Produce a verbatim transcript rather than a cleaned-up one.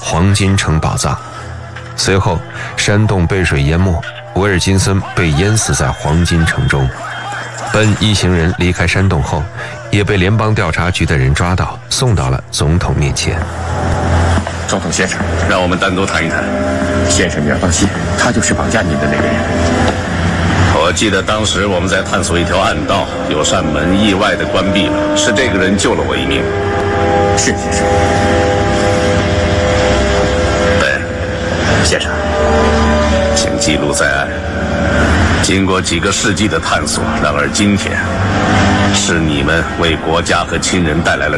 黄金城宝藏。随后，山洞被水淹没，威尔金森被淹死在黄金城中。本一行人离开山洞后，也被联邦调查局的人抓到，送到了总统面前。 总统先生， 让我们单独谈一谈。 先生，你要放心，他就是绑架您的那个人。 我记得当时我们在探索一条暗道，有扇门意外的关闭了，是这个人救了我一命。 是先生。 本先生，请记录在案。经过几个世纪的探索，然而今天，是你们为国家和亲人带来了